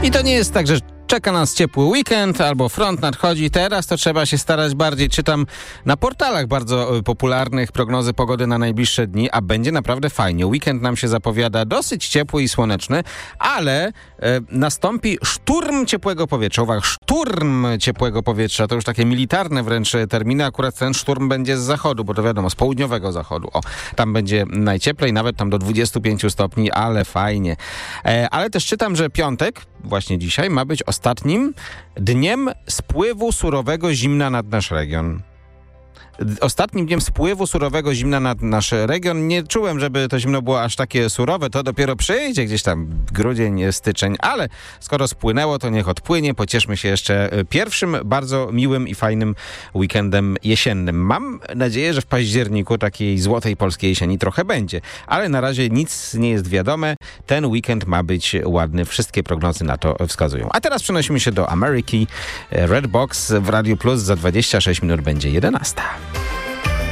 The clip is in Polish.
I to nie jest tak, że czeka nas ciepły weekend albo front nadchodzi. Teraz to trzeba się starać bardziej. Czytam na portalach bardzo popularnych prognozy pogody na najbliższe dni, a będzie naprawdę fajnie. Weekend nam się zapowiada dosyć ciepły i słoneczny, ale nastąpi szturm ciepłego powietrza. Uwaga, szturm ciepłego powietrza. To już takie militarne wręcz terminy. Akurat ten szturm będzie z zachodu, bo to wiadomo, z południowego zachodu. O, tam będzie najcieplej, nawet tam do 25 stopni, ale fajnie. Ale też czytam, że piątek, właśnie dzisiaj, ma być ostatnim dniem spływu surowego zimna nad nasz region. Ostatnim dniem spływu surowego zimna nad nasz region. Nie czułem, żeby to zimno było aż takie surowe. To dopiero przyjdzie gdzieś tam grudzień, styczeń, ale skoro spłynęło, to niech odpłynie. Pocieszmy się jeszcze pierwszym bardzo miłym i fajnym weekendem jesiennym. Mam nadzieję, że w październiku takiej złotej polskiej jesieni trochę będzie, ale na razie nic nie jest wiadome. Ten weekend ma być ładny. Wszystkie prognozy na to wskazują. A teraz przenosimy się do Ameryki. Red Box w Radio Plus za 26 minut będzie 11.